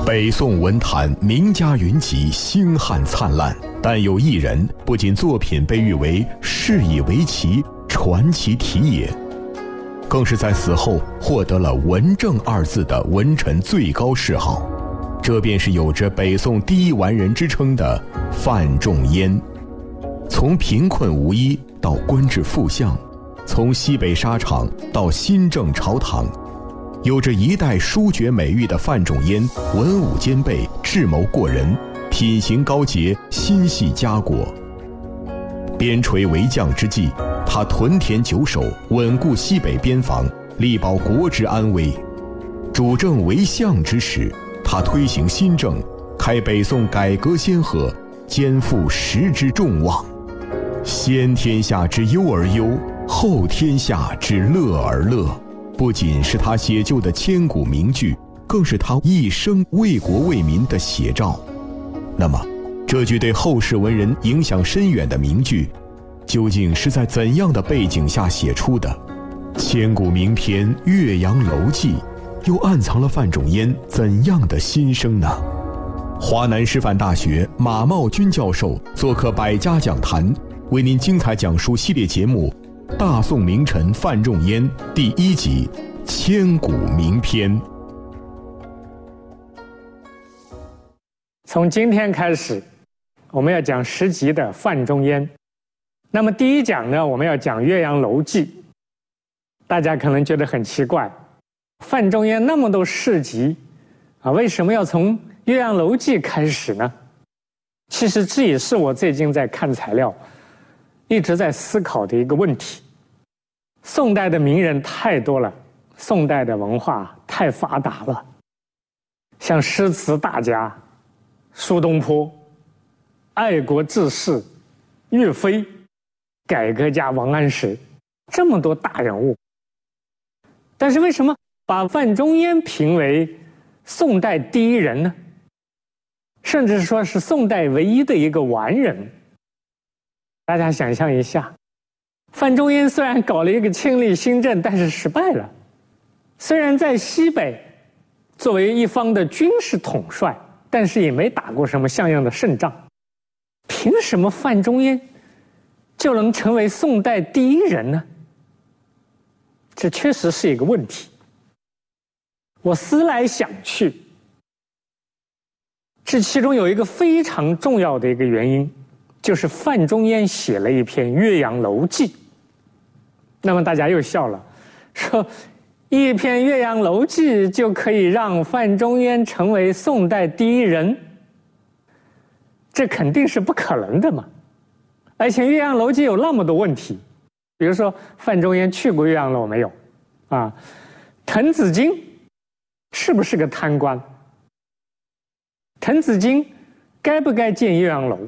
北宋文坛名家云集，星汉灿烂，但有一人不仅作品被誉为世以为奇、传奇题也，更是在死后获得了文正二字的文臣最高谥号，这便是有着北宋第一完人之称的范仲淹。从贫困无依到官至副相，从西北沙场到新政朝堂，有着一代书绝美誉的范仲淹，文武兼备，智谋过人，品行高洁，心系家国。边陲为将之际，他屯田久守，稳固西北边防，力保国之安危；主政为相之时，他推行新政，开北宋改革先河，肩负时之重望。先天下之忧而忧，后天下之乐而乐，不仅是他写就的千古名句，更是他一生为国为民的写照。那么，这句对后世文人影响深远的名句，究竟是在怎样的背景下写出的？千古名篇《岳阳楼记》又暗藏了范仲淹怎样的心声呢？华南师范大学马茂军教授做客百家讲坛，为您精彩讲述系列节目《大宋名臣范仲淹》第1集《千古名篇》。 从今天开始，我们要讲10集的范仲淹。那么第1讲呢，我们要讲《岳阳楼记》。大家可能觉得很奇怪，范仲淹那么多事迹啊，为什么要从《岳阳楼记》开始呢？其实这也是我最近在看材料，一直在思考的一个问题。宋代的名人太多了，宋代的文化太发达了，像诗词大家苏东坡、爱国志士岳飞、改革家王安石，这么多大人物。但是为什么把范仲淹评为宋代第一人呢？甚至说是宋代唯一的一个完人。大家想象一下，范仲淹虽然搞了一个亲历新政，但是失败了。虽然在西北作为一方的军事统帅，但是也没打过什么像样的胜仗。凭什么范仲淹就能成为宋代第一人呢？这确实是一个问题。我思来想去，这其中有一个非常重要的一个原因，就是范仲淹写了一篇《岳阳楼记》。那么大家又笑了，说一篇《岳阳楼记》就可以让范仲淹成为宋代第一人，这肯定是不可能的嘛。而且《岳阳楼记》有那么多问题，比如说范仲淹去过岳阳楼没有啊？滕子京是不是个贪官？滕子京该不该建岳阳楼？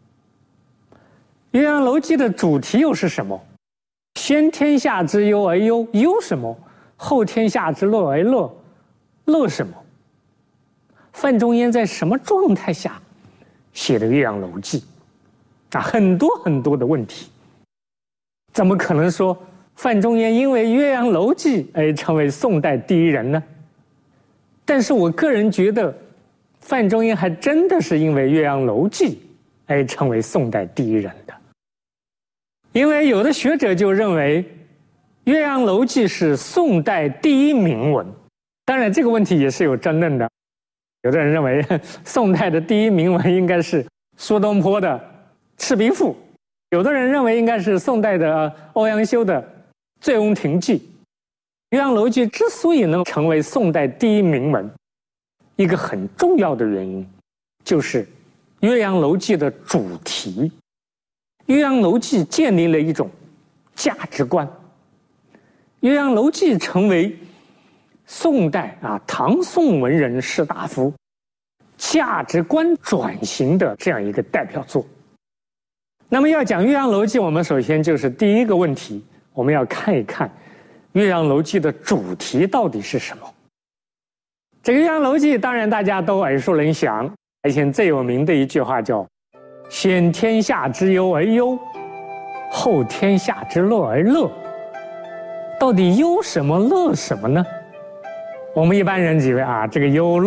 岳阳楼记的主题又是什么？先天下之忧而忧，忧什么？后天下之乐而乐，乐什么？范仲淹在什么状态下写的《岳阳楼记》啊？很多很多的问题，怎么可能说范仲淹因为《岳阳楼记》而成为宋代第一人呢？但是我个人觉得，范仲淹还真的是因为《岳阳楼记》而成为宋代第一人的。因为有的学者就认为，《岳阳楼记》是宋代第一名文。当然，这个问题也是有争论的。有的人认为，宋代的第一名文应该是苏东坡的《赤壁赋》，有的人认为应该是宋代的欧阳修的《醉翁亭记》。《岳阳楼记》之所以能成为宋代第一名文，一个很重要的原因，就是《岳阳楼记》的主题。《岳阳楼记》建立了一种价值观，《岳阳楼记》成为宋代唐宋文人士大夫价值观转型的这样一个代表作。那么要讲《岳阳楼记》，我们首先就是第一个问题，我们要看一看《岳阳楼记》的主题到底是什么。这个《岳阳楼记》当然大家都耳熟能详，而且最有名的一句话叫先天下之忧而忧，后天下之乐而乐。到底忧什么乐什么呢？我们一般人以为这个忧乐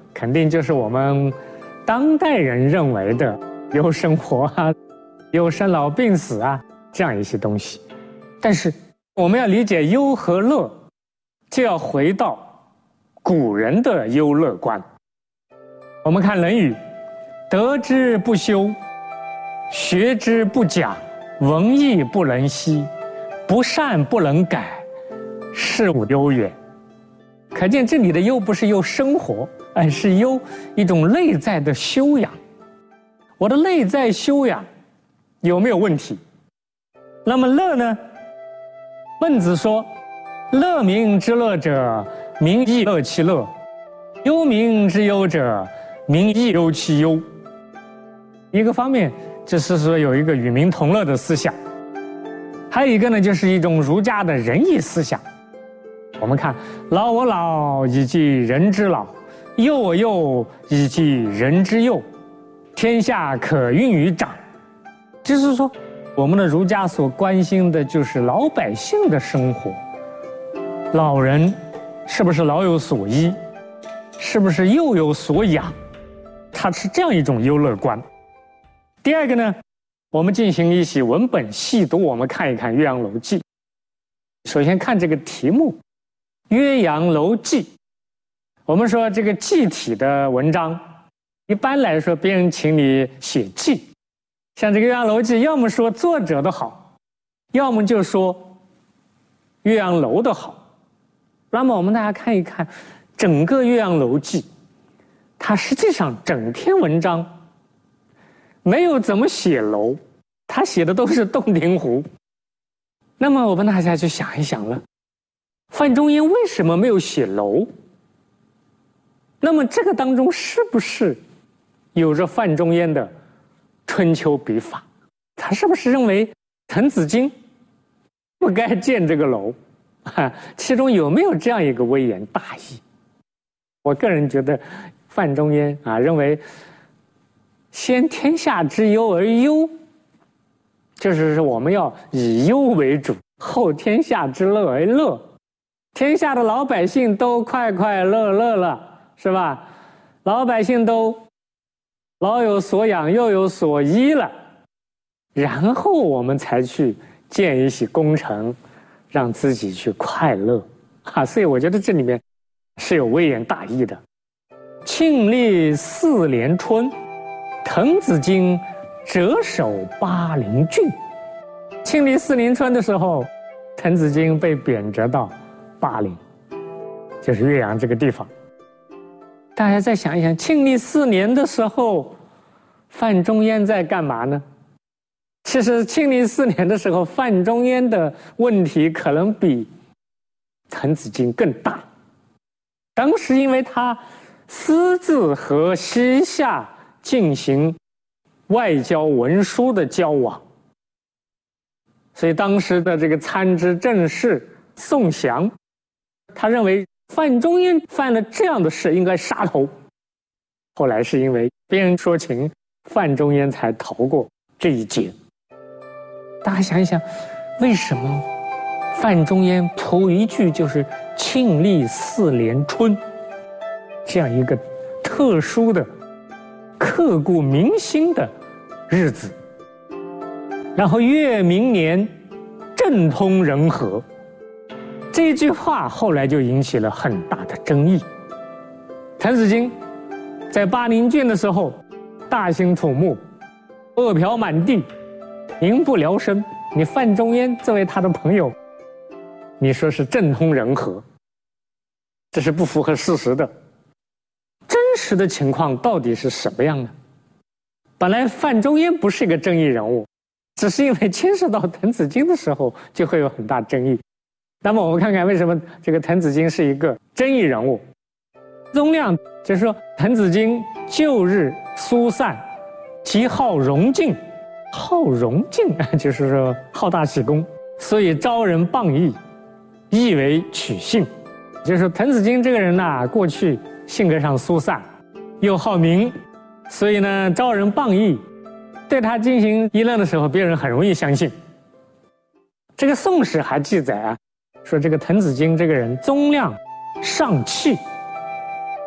肯定就是我们当代人认为的优生活啊、优生老病死啊这样一些东西。但是我们要理解忧和乐，就要回到古人的忧乐观。我们看《论语》，得之不修，学之不讲，文艺不能习，不善不能改，是吾忧也。可见这里的忧不是忧生活，而是忧一种内在的修养。我的内在修养有没有问题？那么乐呢？孟子说：“乐民之乐者，民亦乐其乐；忧民之忧者，民亦忧其忧。”一个方面就是说有一个与民同乐的思想，还有一个呢，就是一种儒家的仁义思想。我们看“老我老，以及人之老；幼我幼，以及人之幼。天下可运于长。”就是说，我们的儒家所关心的就是老百姓的生活。老人是不是老有所依？是不是幼有所养？它是这样一种优乐观。第二个呢，我们进行一些文本细读，我们看一看《岳阳楼记》。首先看这个题目，《岳阳楼记》。我们说这个记体的文章，一般来说别人请你写记，像这个《岳阳楼记》，要么说作者的好，要么就说岳阳楼的好。那么我们大家看一看整个《岳阳楼记》，它实际上整篇文章没有怎么写楼，他写的都是洞庭湖。那么我们大家去想一想了，范仲淹为什么没有写楼？那么这个当中是不是有着范仲淹的春秋笔法？他是不是认为滕子京不该建这个楼？其中有没有这样一个微言大义？我个人觉得范仲淹认为先天下之忧而忧，就是说我们要以忧为主，后天下之乐而乐。天下的老百姓都快快乐乐了，是吧？老百姓都老有所养，又有所依了，然后我们才去建一些工程，让自己去快乐所以我觉得这里面是有微言大义的。庆历4年春，滕子京谪守巴陵郡。庆历4年春的时候，滕子京被贬谪到巴陵，就是岳阳这个地方。大家再想一想，庆历4年的时候，范仲淹在干嘛呢？其实庆历4年的时候，范仲淹的问题可能比滕子京更大。当时因为他私自和西夏进行外交文书的交往，所以当时的这个参知政事宋祥，他认为范仲淹犯了这样的事应该杀头。后来是因为别人说情，范仲淹才逃过这一劫。大家想一想，为什么范仲淹头一句就是庆历4年春这样一个特殊的刻骨铭心的日子？然后越明年政通人和，这句话后来就引起了很大的争议。滕子京在巴陵郡的时候大兴土木，饿殍满地，民不聊生。你范仲淹作为他的朋友，你说是政通人和，这是不符合事实的。真实的情况到底是什么样呢？本来范仲淹不是一个争议人物，只是因为牵涉到滕子京的时候就会有很大争议。那么我们看看为什么这个滕子京是一个争议人物。宗亮就是说，滕子京旧日疏散，极好荣敬，好荣敬就是说好大喜功，所以招人谤议，意为取信。就是说滕子京这个人过去性格上疏散，又好名，所以呢招人谤议，对他进行议论的时候，别人很容易相信。这个《宋史》还记载说这个滕子京这个人宗亮上气，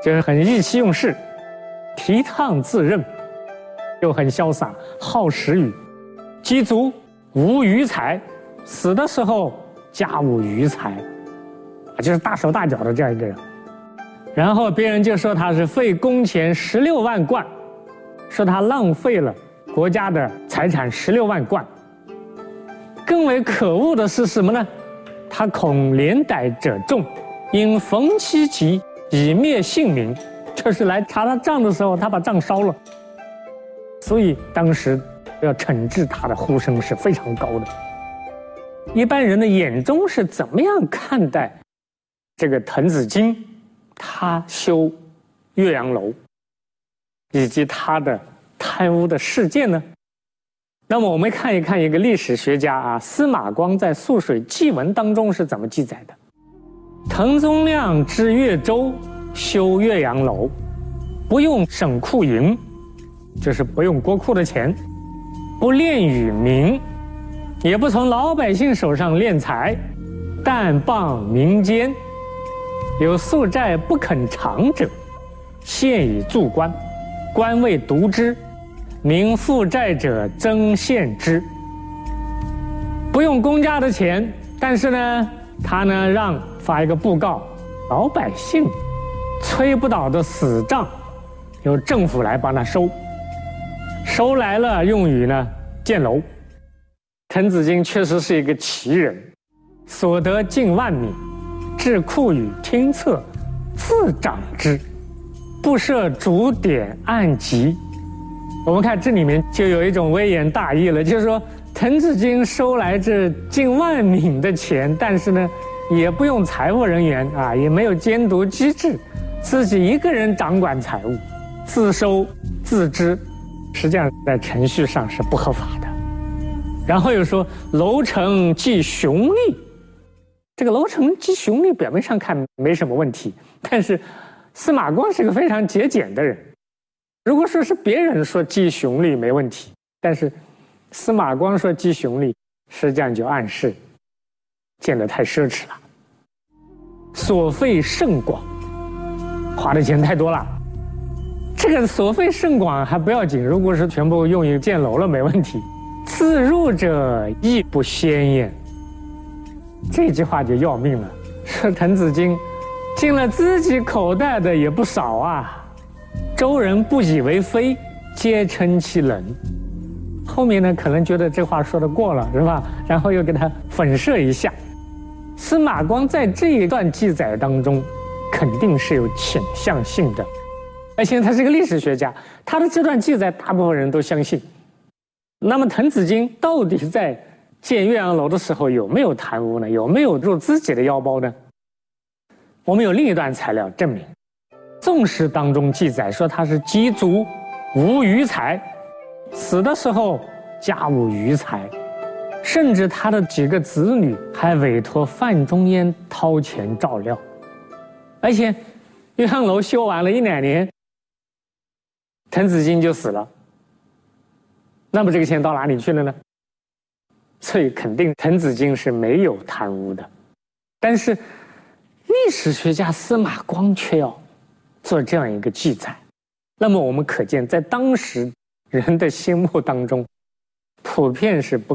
就是很意气用事，提倡自任，又很潇洒，好食语，积足无余财，死的时候家无余财，就是大手大脚的这样一个人。然后别人就说他是废工钱16万贯，说他浪费了国家的财产16万贯。更为可恶的是什么呢？他恐连逮者众，因逢其疾以灭性命。就是来查他账的时候，他把账烧了，所以当时要惩治他的呼声是非常高的。一般人的眼中是怎么样看待这个滕子京他修岳阳楼以及他的贪污的事件呢？那么我们看一看一个历史学家司马光在《涑水记文》当中是怎么记载的。滕宗亮之越州修岳阳楼，不用省库银，就是不用国库的钱，不敛与民，也不从老百姓手上敛财，但谤民间，有宿债不肯偿者，现以助官，官未独之，民负债者增现之。不用公家的钱，但是呢，他呢让发一个布告，老百姓催不倒的死账，由政府来帮他收，收来了用于呢建楼。滕子京确实是一个奇人，所得近万米，置库宇听策，自长之，不设主典案籍。我们看这里面就有一种微言大义了，就是说滕子京收来这近万闽的钱，但是呢也不用财务人员也没有监督机制，自己一个人掌管财务，自收自支，实际上在程序上是不合法的。然后又说楼城既雄立，这个楼城既雄立表面上看没什么问题，但是司马光是个非常节俭的人。如果说是别人说既雄立没问题，但是司马光说既雄立，实际上就暗示建得太奢侈了。所费甚广，花的钱太多了。这个所费甚广还不要紧，如果是全部用于建楼了没问题。自入者亦不鲜焉，这句话就要命了。说滕子京进了自己口袋的也不少啊。周人不以为非，皆称其能。后面呢可能觉得这话说得过了，是吧？然后又给他粉饰一下。司马光在这一段记载当中肯定是有倾向性的，而且他是个历史学家，他的这段记载大部分人都相信。那么滕子京到底在建岳阳楼的时候有没有贪污呢？有没有入自己的腰包呢？我们有另一段材料证明，《宋史》当中记载说他是积足无余财，死的时候家无余财，甚至他的几个子女还委托范仲淹掏钱照料。而且岳阳楼修完了1、2年，滕子京就死了。那么这个钱到哪里去了呢？所以肯定滕子京是没有贪污的。但是历史学家司马光却要做这样一个记载，那么我们可见在当时人的心目当中普遍是不